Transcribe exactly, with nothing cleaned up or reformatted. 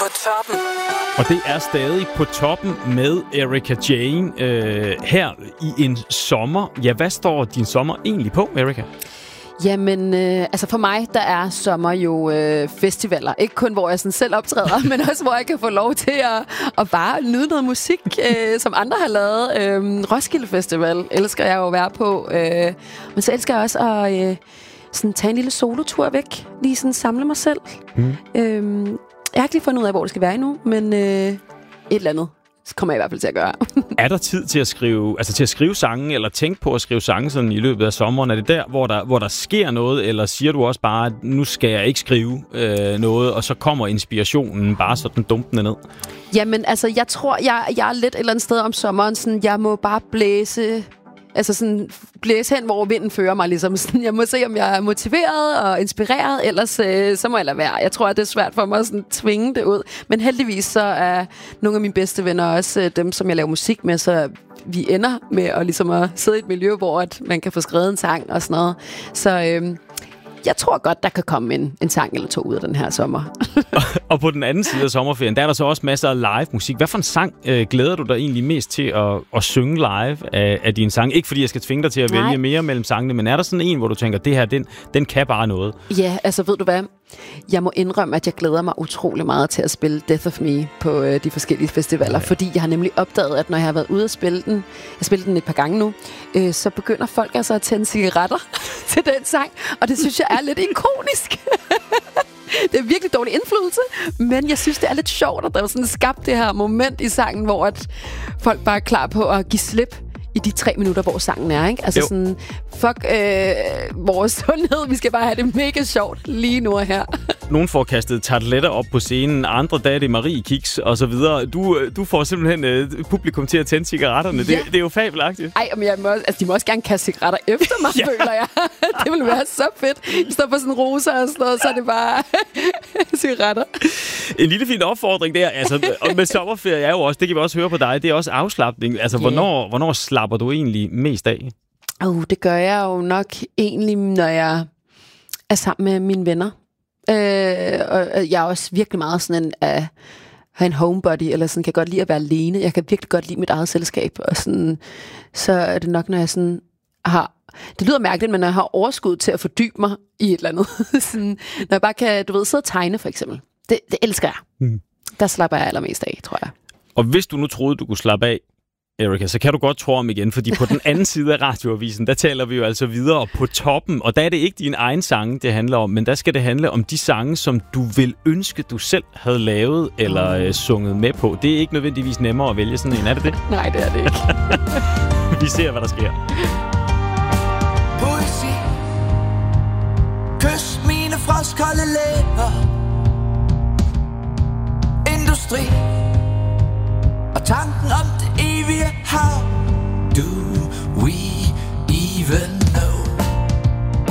På toppen. Og det er stadig på toppen med Erika Jane øh, her i en sommer. Ja, hvad står din sommer egentlig på, Erika? Jamen, øh, altså for mig, der er sommer jo øh, festivaler. Ikke kun, hvor jeg sådan selv optræder, men også, hvor jeg kan få lov til at, at bare nyde noget musik, øh, som andre har lavet. Øh, Roskilde Festival elsker jeg jo at være på. Øh, men så elsker jeg også at øh, sådan tage en lille solotur væk. Lige sådan samle mig selv. Mm. Øh, jeg har ikke lige fundet ud af, hvor det skal være endnu, men øh, et eller andet så kommer jeg i hvert fald til at gøre. Er der tid til at skrive, altså til at skrive sange, eller tænke på at skrive sange sådan i løbet af sommeren? Er det der, hvor der, hvor der sker noget, eller siger du også bare, at nu skal jeg ikke skrive øh, noget, og så kommer inspirationen bare sådan dumpende ned? Jamen, altså, jeg tror, jeg, jeg er lidt et eller andet sted om sommeren, sådan, jeg må bare blæse... Altså sådan blæse hen, hvor vinden fører mig ligesom. Sådan, jeg må se, om jeg er motiveret og inspireret, ellers øh, så må jeg lade være. Jeg tror, at det er svært for mig at sådan, tvinge det ud. Men heldigvis så er nogle af mine bedste venner også øh, dem, som jeg laver musik med, så vi ender med at, ligesom at sidde i et miljø, hvor at man kan få skrevet en sang og sådan noget. Så øh, jeg tror godt, der kan komme en, en sang eller to ud af den her sommer. Og på den anden side af sommerferien, der er der så også masser af live musik. Hvad for en sang øh, glæder du dig egentlig mest til at, at synge live af, af dine sange? Ikke fordi jeg skal tvinge dig til at Nej. vælge mere mellem sangene, men er der sådan en, hvor du tænker, det her, den, den kan bare noget? Ja, altså ved du hvad? Jeg må indrømme, at jeg glæder mig utrolig meget til at spille Death of Me på øh, de forskellige festivaler, ja. Fordi jeg har nemlig opdaget, at når jeg har været ude og spille den, jeg har spillet den et par gange nu, øh, så begynder folk altså at tænde cigaretter til den sang, og det synes jeg er lidt ikonisk. Det er virkelig dårlig indflydelse, men jeg synes, det er lidt sjovt, at der er sådan skabt det her moment i sangen, hvor at folk bare er klar på at give slip i de tre minutter, hvor sangen er, ikke? Altså jo. Sådan, fuck øh, vores sundhed, vi skal bare have det mega sjovt lige nu og her. Nogen får kastet tarteletter op på scenen, andre der er det Marie Kiks og så videre. Du, du får simpelthen øh, publikum til at tænde cigaretterne. Ja. Det, det er jo fabelagtigt. Ej, men jeg må, altså, de må også gerne kaste cigaretter efter mig, ja. Føler jeg. Det ville være så fedt. I står på sådan rosa og sådan noget, så er det bare cigaretter. En lille fin opfordring der. Altså, og med sommerferie er jo også, det kan vi også høre på dig, det er også afslapning. Altså, yeah. hvornår, hvornår slapper du egentlig mest af? Uh, det gør jeg jo nok egentlig, når jeg er sammen med mine venner. Øh, og jeg er også virkelig meget sådan en, at have en homebody, eller sådan, kan godt lide at være alene. Jeg kan virkelig godt lide mit eget selskab. Og sådan, så er det nok, når jeg sådan har... Det lyder mærkeligt, men når jeg har overskud til at fordybe mig i et eller andet. sådan, når jeg bare kan, du ved, sidde og tegne for eksempel. Det, det elsker jeg. Mm. Der slapper jeg allermest af, tror jeg. Og hvis du nu troede, du kunne slappe af, Erika, så kan du godt tro om igen, fordi på den anden side af radioavisen, der taler vi jo altså videre på toppen, og der er det ikke din egen sange, det handler om, men der skal det handle om de sange, som du vil ønske, du selv havde lavet eller øh, sunget med på. Det er ikke nødvendigvis nemmere at vælge sådan en, er det det? Nej, det er det ikke. Vi ser, hvad der sker. Poesi, kys mine frostkolde læber, industri og tanken om det evige hav. Do we even